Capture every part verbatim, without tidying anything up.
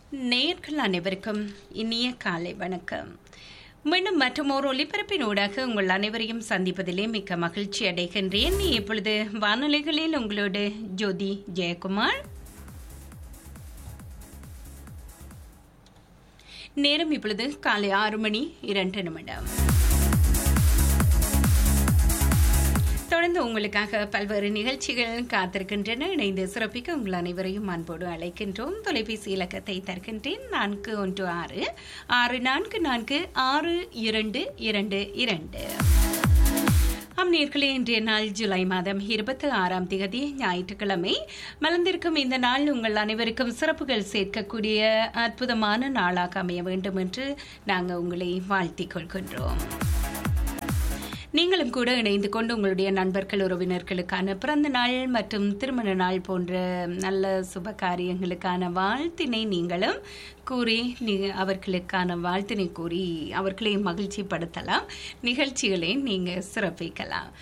நேயர்கள் அனைவருக்கும் இனிய காலை வணக்கம். மீண்டும் மற்றும் ஒரு ஒலிபரப்பினூடாக உங்கள் அனைவரையும் சந்திப்பதிலே மிக்க மகிழ்ச்சி அடைகின்றேன். இப்பொழுது வானொலிகளில் உங்களோடு ஜோதி ஜெயக்குமார். நேரம் இப்பொழுது காலை ஆறு மணி இரண்டு நிமிடம். தொடர்ந்து உங்களுக்காக பல்வேறு நிகழ்ச்சிகள் காத்திருக்கின்றன. இணைந்து சிறப்பிக்க உங்கள் அனைவரையும் அன்போடு அழைக்கின்றோம். தொலைபேசி இலக்கத்தை தருகின்றேன். நான்கு ஒன்று ஆறு ஆறு நான்கு நான்கு ஆறு இரண்டு இரண்டு இரண்டு. நேயர்களே, இன்றைய நாள் ஜூலை மாதம் இருபத்தி ஆறாம் தேதி ஞாயிற்றுக்கிழமை. மலர்ந்திருக்கும் இந்த நாள் உங்கள் அனைவருக்கும் சிறப்புகள் சேர்க்கக்கூடிய அற்புதமான நாளாக அமைய வேண்டும் என்று நாங்கள் உங்களை வாழ்த்திக் கொள்கின்றோம். நீங்களும் கூட இணைந்து கொண்டு உங்களுடைய நண்பர்கள் உறவினர்களுக்கான பிறந்த நாள் மற்றும் திருமண நாள் போன்ற நல்ல சுப காரியங்களுக்கான வாழ்த்தினை நீங்களும் கூறி அவர்களுக்கான வாழ்த்தினை கூறி அவர்களை மகிழ்ச்சிப்படுத்தலாம். நிகழ்ச்சிகளை நீங்கள் சிறப்பிக்கலாம்.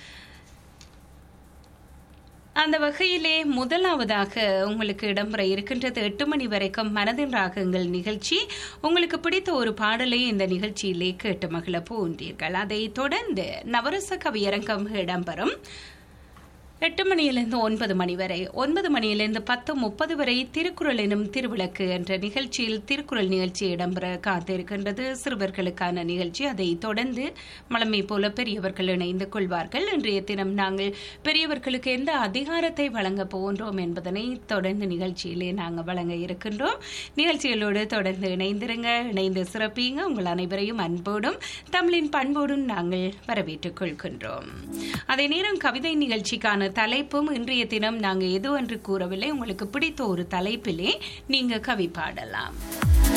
அந்த வகையிலே முதலாவதாக உங்களுக்கு இடம்பெற இருக்கின்றது எட்டு மணி வரைக்கும் மனதின் ராகங்கள் நிகழ்ச்சி. உங்களுக்கு பிடித்த ஒரு பாடலை இந்த நிகழ்ச்சியிலே கேட்டு மகிழ போன்றீர்கள். அதை தொடர்ந்து நவரச கவியரங்கம் இடம்பெறும். எட்டு மணியிலிருந்து ஒன்பது மணி வரை, ஒன்பது மணியிலிருந்து பத்து முப்பது வரை திருக்குறள் எனும் திருவிளக்கு என்ற நிகழ்ச்சியில் திருக்குறள் நிகழ்ச்சி இடம்பெற காத்திருக்கின்றது. சிறுவர்களுக்கான நிகழ்ச்சி. அதை தொடர்ந்து மலமை போல பெரியவர்கள் இணைந்து கொள்வார்கள். இன்றைய தினம் நாங்கள் பெரியவர்களுக்கு எந்த அதிகாரத்தை வழங்க போகின்றோம் என்பதனை தொடர்ந்து நிகழ்ச்சியிலே நாங்கள் வழங்க இருக்கின்றோம். நிகழ்ச்சிகளோடு தொடர்ந்து இணைந்திருங்க, இணைந்து சிறப்பீங்க. உங்கள் அனைவரையும் அன்போடும் தமிழின் பண்போடும் நாங்கள் வரவேற்றுக் கொள்கின்றோம். அதே நேரம் கவிதை நிகழ்ச்சிக்கான தலைப்பும் இன்றைய தினம் நாங்கள் எது என்று கூறவில்லை. உங்களுக்கு பிடித்த ஒரு தலைப்பிலே நீங்க கவி பாடலாம்.